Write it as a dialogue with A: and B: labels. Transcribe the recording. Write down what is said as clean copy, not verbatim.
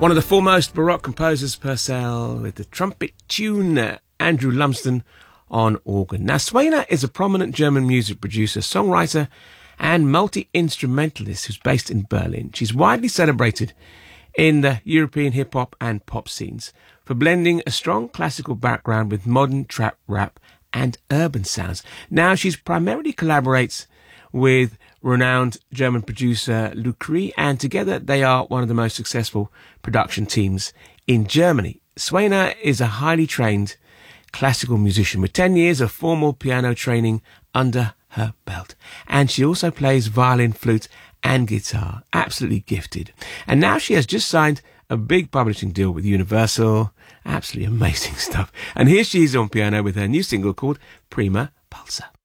A: One of the foremost Baroque composers, Purcell, with the trumpet tune, Andrew Lumsden on organ. Now, Swaina is a prominent German music producer, songwriter, and multi-instrumentalist who's based in Berlin. She's widely celebrated in the European hip-hop and pop scenes for blending a strong classical background with modern trap, rap, and urban sounds. Now, she primarily collaborates with renowned German producer Luc Cree, and together they are one of the most successful production teams in Germany. Swaina is a highly trained classical musician with 10 years of formal piano training under her belt. And she also plays violin, flute, and guitar. Absolutely gifted. And now she has just signed a big publishing deal with Universal. Absolutely amazing stuff. And here she is on piano with her new single called Prima Pulsa.